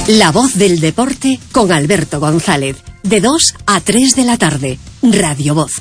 La voz del deporte con Alberto González, de 2 a 3 de la tarde, Radio Voz.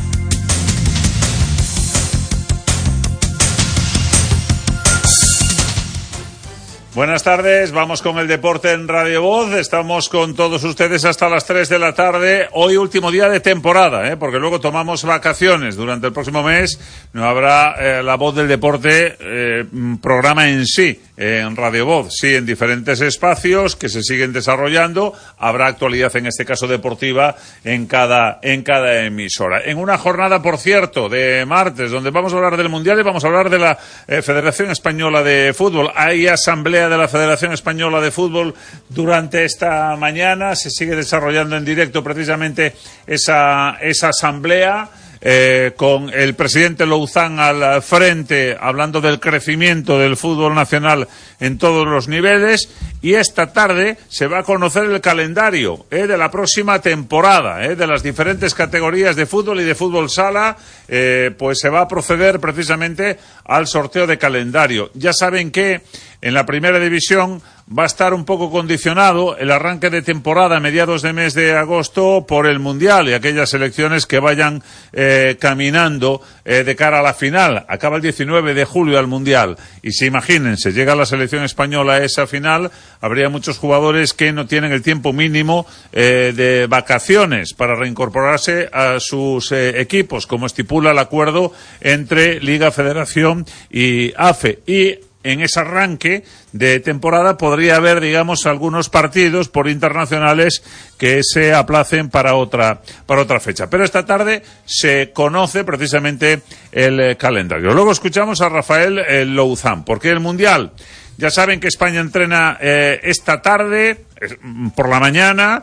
Buenas tardes, vamos con el deporte en Radio Voz. Estamos con todos ustedes hasta las 3 de la tarde. Hoy último día de temporada, porque luego tomamos vacaciones. Durante el próximo mes no habrá La Voz del Deporte, programa en sí, en Radio Voz. Sí, en diferentes espacios que se siguen desarrollando. Habrá actualidad, en este caso deportiva, en cada emisora. En una jornada, por cierto, de martes, donde vamos a hablar del Mundial y vamos a hablar de la Federación Española de Fútbol. Hay asamblea de la Federación Española de Fútbol durante esta mañana. Se sigue desarrollando en directo precisamente esa asamblea, con el presidente Louzán al frente, hablando del crecimiento del fútbol nacional en todos los niveles. Y esta tarde se va a conocer el calendario de la próxima temporada, de las diferentes categorías de fútbol y de fútbol sala. Pues se va a proceder precisamente al sorteo de calendario. Ya saben que en la primera división va a estar un poco condicionado el arranque de temporada a mediados de mes de agosto por el Mundial y aquellas selecciones que vayan caminando de cara a la final. Acaba el 19 de julio al Mundial. Y si imagínense, llega la selección española a esa final, habría muchos jugadores que no tienen el tiempo mínimo de vacaciones para reincorporarse a sus equipos, como estipula el acuerdo entre Liga, Federación y AFE. Y en ese arranque de temporada podría haber, digamos, algunos partidos por internacionales que se aplacen para otra fecha. Pero esta tarde se conoce precisamente el calendario. Luego escuchamos a Rafael Louzán, porque el Mundial, ya saben que España entrena esta tarde, por la mañana,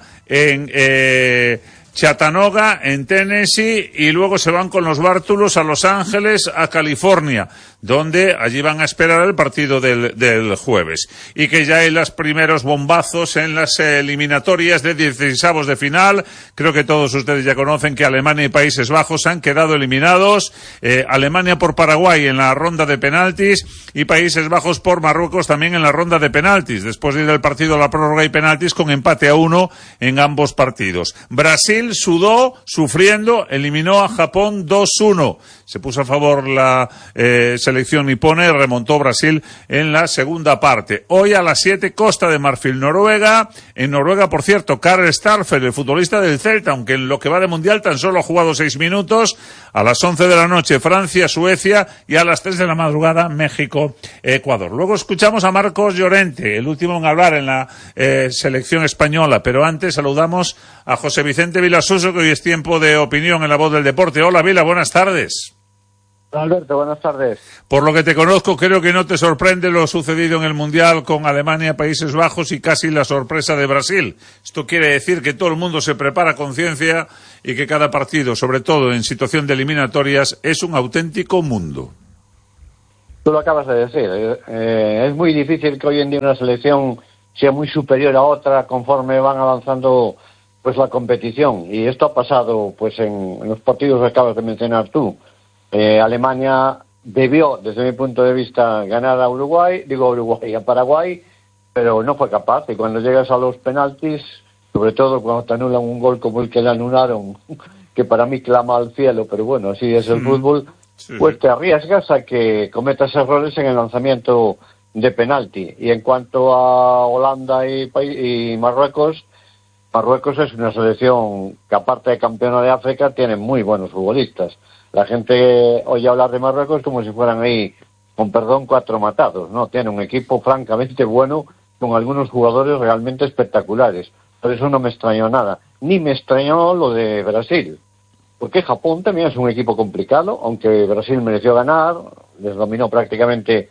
en Chattanooga, en Tennessee, y luego se van con los bártulos a Los Ángeles, a California, donde allí van a esperar el partido del jueves. Y que ya hay los primeros bombazos en las eliminatorias de 16avos de final. Creo que todos ustedes ya conocen que Alemania y Países Bajos han quedado eliminados. Alemania por Paraguay en la ronda de penaltis y Países Bajos por Marruecos también en la ronda de penaltis, después de ir el partido a la prórroga y penaltis con empate a 1 en ambos partidos. Brasil sudó, sufriendo, eliminó a Japón 2-1. Se puso a favor la selección nipona y remontó Brasil en la segunda parte. Hoy a las 7, Costa de Marfil, Noruega. En Noruega, por cierto, Karl Starfelt, el futbolista del Celta, aunque en lo que va de Mundial tan solo ha jugado 6 minutos. A las 11 de la noche, Francia, Suecia, y a las 3 de la madrugada, México, Ecuador. Luego escuchamos a Marcos Llorente, el último en hablar en la selección española, pero antes saludamos a José Vicente Vilasuso, que hoy es tiempo de opinión en La Voz del Deporte. Hola, Vila, buenas tardes. Alberto, buenas tardes. Por lo que te conozco, creo que no te sorprende lo sucedido en el Mundial con Alemania, Países Bajos y casi la sorpresa de Brasil. Esto quiere decir que todo el mundo se prepara a conciencia y que cada partido, sobre todo en situación de eliminatorias, es un auténtico mundo. Tú lo acabas de decir. Es muy difícil que hoy en día una selección sea muy superior a otra conforme van avanzando pues la competición. Y esto ha pasado pues en los partidos que acabas de mencionar tú. Alemania debió, desde mi punto de vista, ganar a a Paraguay, pero no fue capaz. Y cuando llegas a los penaltis, sobre todo cuando te anulan un gol como el que le anularon, que para mí clama al cielo, pero bueno, así es el fútbol, pues te arriesgas a que cometas errores en el lanzamiento de penalti. Y en cuanto a Holanda y Marruecos es una selección que, aparte de campeona de África, tiene muy buenos futbolistas. La gente oye hablar de Marruecos como si fueran ahí, con perdón, 4 matados, ¿no? Tiene un equipo francamente bueno, con algunos jugadores realmente espectaculares. Por eso no me extrañó nada. Ni me extrañó lo de Brasil. Porque Japón también es un equipo complicado, aunque Brasil mereció ganar, les dominó prácticamente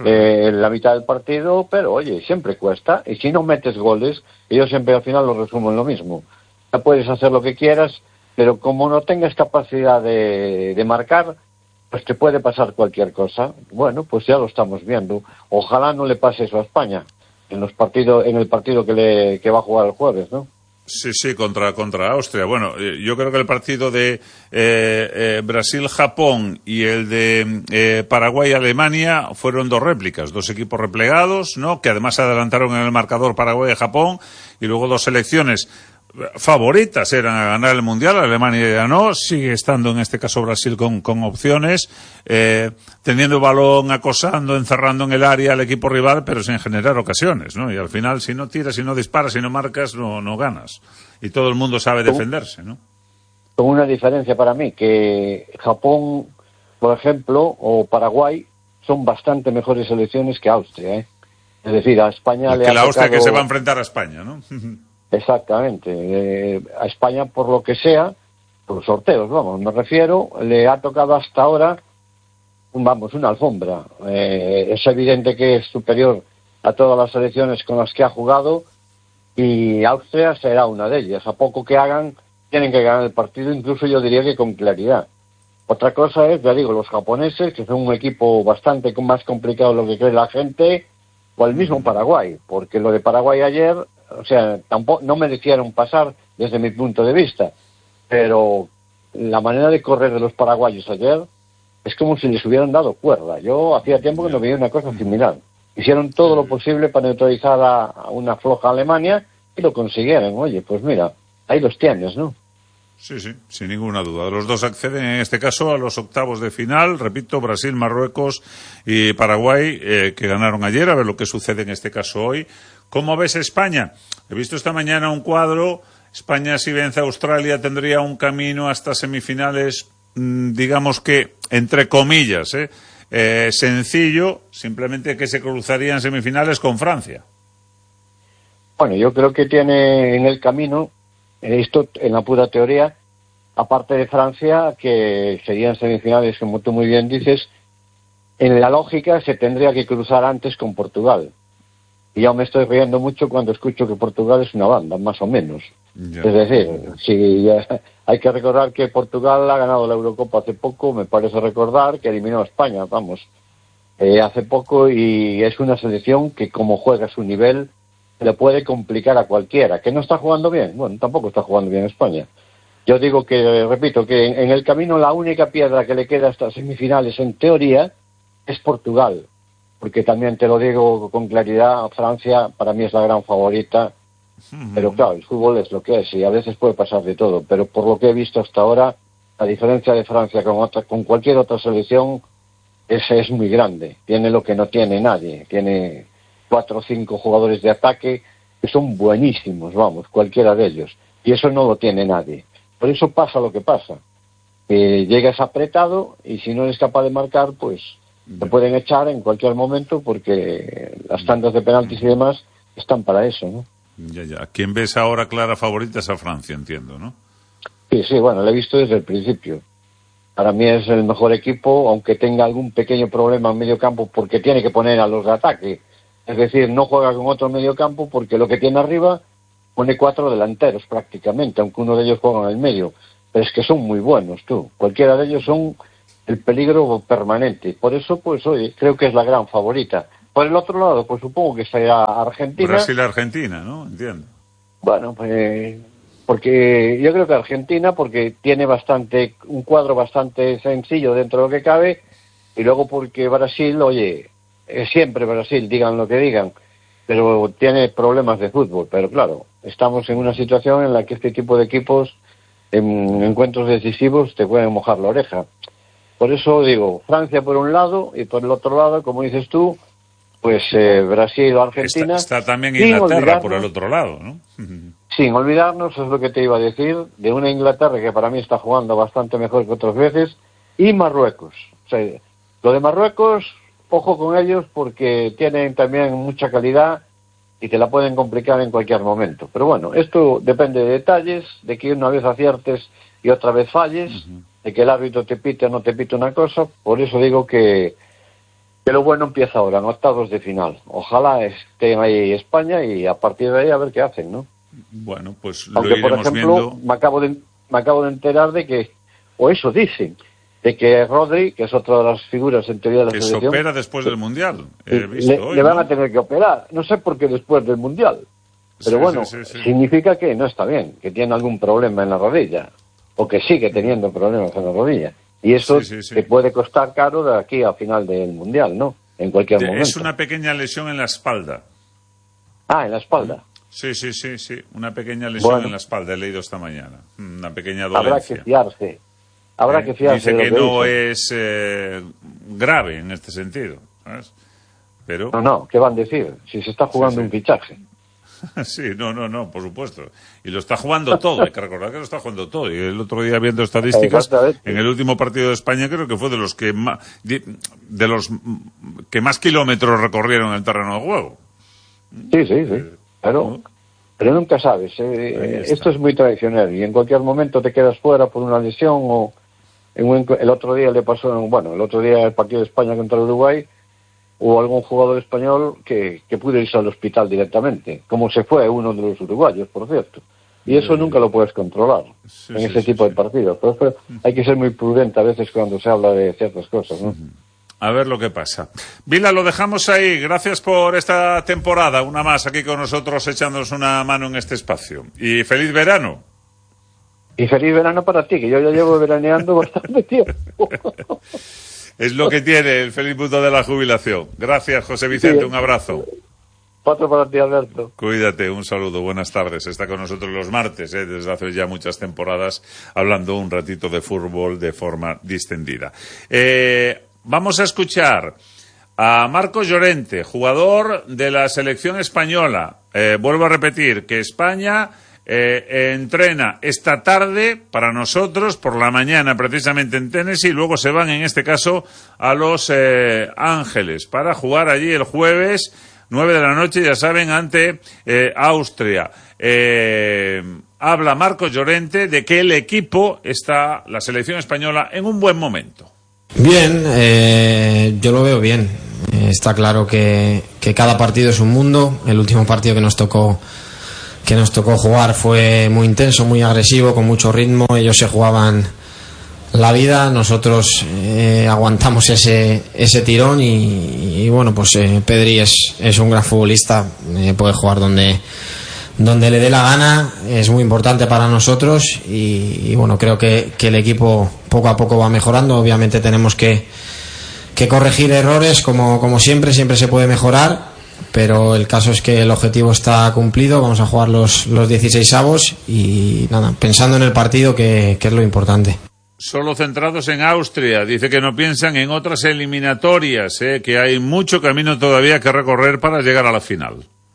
la mitad del partido, pero oye, siempre cuesta. Y si no metes goles, y yo siempre al final lo resumo en lo mismo. Ya puedes hacer lo que quieras, pero como no tengas capacidad de marcar, pues te puede pasar cualquier cosa. Bueno, pues ya lo estamos viendo. Ojalá no le pase eso a España en el partido que va a jugar el jueves, ¿no? Sí, contra Austria. Bueno, yo creo que el partido de Brasil-Japón y el de Paraguay-Alemania fueron dos réplicas, dos equipos replegados, ¿no? Que además se adelantaron en el marcador Paraguay y Japón, y luego dos selecciones favoritas eran a ganar el Mundial. Alemania ya no, sigue estando en este caso Brasil con opciones, teniendo el balón, acosando, encerrando en el área al equipo rival, pero sin generar ocasiones, ¿no? Y al final, si no tiras, si no disparas, si no marcas, no ganas. Y todo el mundo sabe defenderse, ¿no? Con una diferencia para mí, que Japón, por ejemplo, o Paraguay, son bastante mejores selecciones que Austria, ¿eh? Es decir, a España le ha la Austria tocado... que se va a enfrentar a España, ¿no? Exactamente. A España, por lo que sea, por los sorteos, vamos, me refiero, le ha tocado hasta ahora, una alfombra. Es evidente que es superior a todas las selecciones con las que ha jugado, y Austria será una de ellas. A poco que hagan, tienen que ganar el partido, incluso yo diría que con claridad. Otra cosa es, ya digo, los japoneses, que son un equipo bastante más complicado de lo que cree la gente, o el mismo Paraguay, porque lo de Paraguay ayer... O sea, tampoco no merecieron pasar desde mi punto de vista, pero la manera de correr de los paraguayos ayer es como si les hubieran dado cuerda. Yo hacía tiempo que no veía una cosa similar. Hicieron todo lo posible para neutralizar a una floja Alemania y lo consiguieron. Oye, pues mira, ahí los tienes, ¿no? Sí, sin ninguna duda. Los dos acceden en este caso a los octavos de final. Repito, Brasil, Marruecos y Paraguay, que ganaron ayer. A ver lo que sucede en este caso hoy. ¿Cómo ves España? He visto esta mañana un cuadro. España, si vence a Australia, tendría un camino hasta semifinales, digamos que, entre comillas, sencillo, simplemente que se cruzaría en semifinales con Francia. Bueno, yo creo que tiene en el camino, esto en la pura teoría, aparte de Francia, que serían semifinales, como tú muy bien dices, en la lógica se tendría que cruzar antes con Portugal. Y ya me estoy riendo mucho cuando escucho que Portugal es una banda, más o menos. Ya. Es decir, si hay que recordar que Portugal ha ganado la Eurocopa hace poco, me parece recordar que eliminó a España, hace poco, y es una selección que, como juega a su nivel, le puede complicar a cualquiera. ¿Que no está jugando bien? Bueno, tampoco está jugando bien España. Yo digo que, repito, que en el camino la única piedra que le queda hasta semifinales, en teoría, es Portugal. Porque también te lo digo con claridad, Francia para mí es la gran favorita, pero claro, el fútbol es lo que es y a veces puede pasar de todo, pero por lo que he visto hasta ahora, la diferencia de Francia con cualquier otra selección es muy grande. Tiene lo que no tiene nadie, tiene 4 o 5 jugadores de ataque que son buenísimos, cualquiera de ellos, y eso no lo tiene nadie. Por eso pasa lo que pasa, que llegas apretado y si no eres capaz de marcar, pues te pueden echar en cualquier momento porque las tandas de penaltis y demás están para eso, ¿no? Ya. ¿Quién ves ahora clara favorita es a Francia, entiendo, ¿no? Sí, bueno, lo he visto desde el principio. Para mí es el mejor equipo, aunque tenga algún pequeño problema en medio campo porque tiene que poner a los de ataque. Es decir, no juega con otro medio campo porque lo que tiene arriba pone 4 delanteros prácticamente, aunque uno de ellos juega en el medio. Pero es que son muy buenos, tú. Cualquiera de ellos son el peligro permanente. Por eso, pues, oye, creo que es la gran favorita. Por el otro lado, pues supongo que será Argentina. Brasil-Argentina, ¿no? Entiendo. Bueno, pues, porque yo creo que Argentina, porque tiene un cuadro bastante sencillo dentro de lo que cabe, y luego porque Brasil, oye, es siempre Brasil, digan lo que digan, pero tiene problemas de fútbol. Pero claro, estamos en una situación en la que este tipo de equipos, en encuentros decisivos, te pueden mojar la oreja. Por eso digo, Francia por un lado, y por el otro lado, como dices tú, pues Brasil o Argentina. Está también Inglaterra por el otro lado, ¿no? Sin olvidarnos, es lo que te iba a decir, de una Inglaterra que para mí está jugando bastante mejor que otras veces, y Marruecos. O sea, lo de Marruecos, ojo con ellos porque tienen también mucha calidad y te la pueden complicar en cualquier momento. Pero bueno, esto depende de detalles, de que una vez aciertes y otra vez falles, de que el árbitro te pite o no te pite una cosa. Por eso digo que lo bueno empieza ahora, en octavos de final. Ojalá estén ahí España y a partir de ahí a ver qué hacen, ¿no? Bueno, pues lo aunque iremos por ejemplo, viendo. Me acabo de enterar de que, o eso dicen, de que Rodri, que es otra de las figuras en teoría de la selección, que se opera después del Mundial. He visto hoy, le van ¿no? a tener que operar. No sé por qué después del Mundial. Pero bueno, significa que no está bien, que tiene algún problema en la rodilla, o que sigue teniendo problemas en la rodilla. Y eso te puede costar caro de aquí a final del Mundial, ¿no? En cualquier momento. Es una pequeña lesión en la espalda. Ah, en la espalda. Sí. Una pequeña lesión en la espalda, he leído esta mañana. Una pequeña dolencia. Habrá que fiarse. Dice que no es grave en este sentido, ¿sabes? Pero... No, ¿qué van a decir? Si se está jugando un fichaje. Sí, no, por supuesto. Y lo está jugando todo, hay que recordar que lo está jugando todo. Y el otro día, viendo estadísticas, en el último partido de España creo que fue de los que más kilómetros recorrieron el terreno de juego. Sí. Pero nunca sabes. Esto es muy tradicional y en cualquier momento te quedas fuera por una lesión o... el otro día el partido de España contra Uruguay, o algún jugador español que pudo irse al hospital directamente, como se fue uno de los uruguayos, por cierto. Y eso nunca lo puedes controlar en ese tipo de partidos. Por eso hay que ser muy prudente a veces cuando se habla de ciertas cosas, ¿no? A ver lo que pasa. Vila, lo dejamos ahí. Gracias por esta temporada, una más aquí con nosotros, echándonos una mano en este espacio. Y feliz verano. Y feliz verano para ti, que yo ya llevo veraneando bastante tiempo. Es lo que tiene el feliz punto de la jubilación. Gracias, José Vicente, un abrazo. Otro para ti, Alberto. Cuídate, un saludo, buenas tardes. Está con nosotros los martes, desde hace ya muchas temporadas, hablando un ratito de fútbol de forma distendida. Vamos a escuchar a Marcos Llorente, jugador de la selección española. Vuelvo a repetir que España... entrena esta tarde para nosotros, por la mañana precisamente en Tennessee, y luego se van en este caso a Los Ángeles para jugar allí el jueves 9 de la noche, ya saben, ante Austria. Habla Marcos Llorente de que el equipo está, la selección española, en un buen momento. Bien, yo lo veo bien. Está claro que cada partido es un mundo. El último partido que nos tocó jugar fue muy intenso, muy agresivo, con mucho ritmo. Ellos se jugaban la vida, nosotros aguantamos ese tirón y bueno, pues Pedri es un gran futbolista, puede jugar donde le dé la gana, es muy importante para nosotros y bueno, creo que el equipo poco a poco va mejorando. Obviamente tenemos que corregir errores, como siempre se puede mejorar, pero el caso es que el objetivo está cumplido. Vamos a jugar los 16avos y nada, pensando en el partido, que es lo importante. Solo centrados en Austria, dice que no piensan en otras eliminatorias, que hay mucho camino todavía que recorrer para llegar a la final.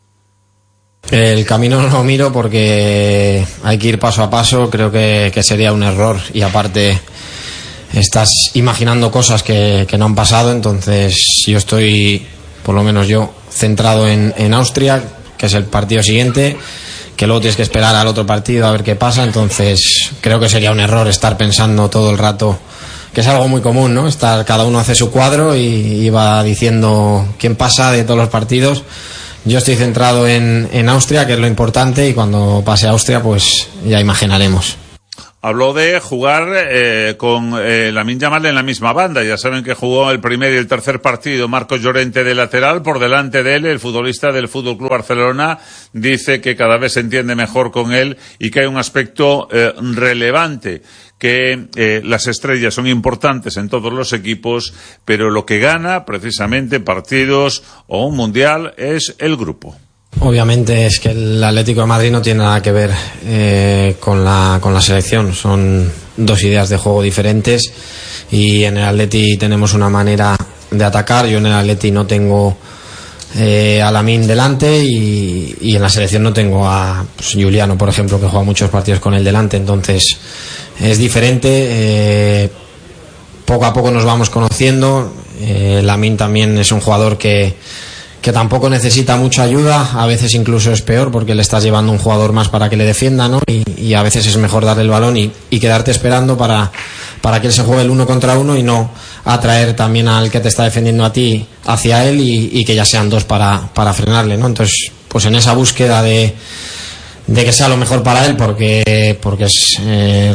El camino no lo miro porque hay que ir paso a paso. Creo que sería un error y aparte estás imaginando cosas que no han pasado. Entonces yo estoy, por lo menos yo, centrado en Austria, que es el partido siguiente, que luego tienes que esperar al otro partido a ver qué pasa. Entonces creo que sería un error estar pensando todo el rato, que es algo muy común, ¿no? Cada uno hace su cuadro y va diciendo quién pasa de todos los partidos. Yo estoy centrado en Austria, que es lo importante, y cuando pase a Austria pues ya imaginaremos. Habló de jugar con Lamine Yamal en la misma banda. Ya saben que jugó el primer y el tercer partido Marcos Llorente de lateral. Por delante de él, el futbolista del Fútbol Club Barcelona dice que cada vez se entiende mejor con él y que hay un aspecto relevante, que las estrellas son importantes en todos los equipos, pero lo que gana precisamente partidos o un mundial es el grupo. Obviamente es que el Atlético de Madrid no tiene nada que ver con la selección. Son dos ideas de juego diferentes y en el Atleti tenemos una manera de atacar. Yo en el Atleti no tengo a Lamine delante y en la selección no tengo a Juliano, por ejemplo, que juega muchos partidos con él delante. Entonces es diferente. Poco a poco nos vamos conociendo. Lamine también es un jugador que tampoco necesita mucha ayuda, a veces incluso es peor porque le estás llevando un jugador más para que le defienda, ¿no? Y a veces es mejor darle el balón y quedarte esperando para que él se juegue el 1 contra 1 y no atraer también al que te está defendiendo a ti hacia él y que ya sean dos para frenarle, ¿no? Entonces, pues en esa búsqueda de que sea lo mejor para él porque es